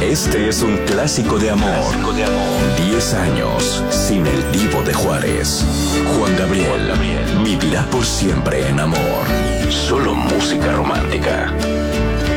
Este es un clásico de amor. 10 años sin el Divo de Juárez. Juan Gabriel vivirá por siempre en amor. Solo música romántica.